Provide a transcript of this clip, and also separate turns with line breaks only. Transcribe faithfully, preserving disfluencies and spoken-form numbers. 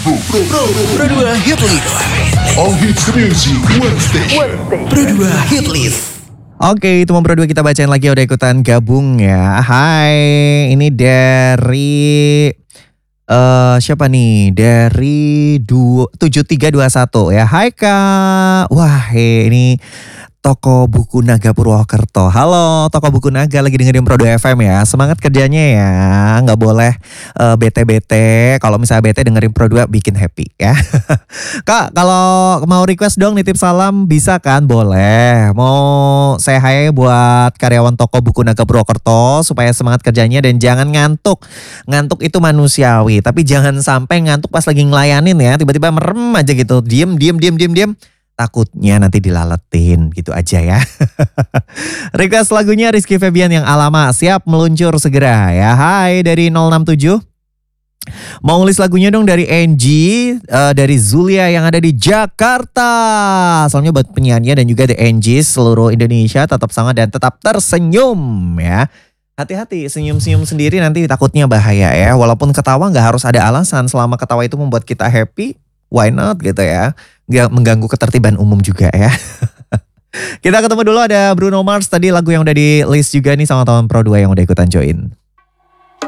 Pro, Pro,
Pro dua Hit List.
All Hits Music One Station.
Pro dua Hit List.
Oke, itu Pro dua kita bacain lagi, udah ikutan gabung ya. Hai, ini dari uh, siapa nih? Dari tujuh tiga dua satu ya. Hai Kak. Wah, he, ini Toko Buku Naga Purwokerto. Halo Toko Buku Naga, lagi dengerin Pro dua F M ya. Semangat kerjanya ya, nggak boleh uh, bete-bete. Kalau misalnya bete dengerin Pro dua bikin happy ya. Kak, kalau mau request dong nitip salam bisa kan? Boleh. Mau say hi buat karyawan Toko Buku Naga Purwokerto supaya semangat kerjanya dan jangan ngantuk. Ngantuk itu manusiawi, tapi jangan sampai ngantuk pas lagi ngelayanin ya. Tiba-tiba merem aja gitu. Diem, diem, diem, diem, diem. Takutnya nanti dilaletin gitu aja ya. Request lagunya Rizky Febian yang Alama, siap meluncur segera ya. Hai dari nol enam tujuh. Mau ngelis lagunya dong dari Angie, uh, dari Zulia yang ada di Jakarta. Soalnya buat penyanyi dan juga The Angie seluruh Indonesia tetap semangat dan tetap tersenyum ya. Hati-hati, senyum-senyum sendiri nanti takutnya bahaya ya. Walaupun ketawa gak harus ada alasan, selama ketawa itu membuat kita happy, why not gitu ya. Gak mengganggu ketertiban umum juga ya. Kita ketemu dulu, ada Bruno Mars tadi, lagu yang udah di list juga nih sama teman Pro dua yang udah ikutan join.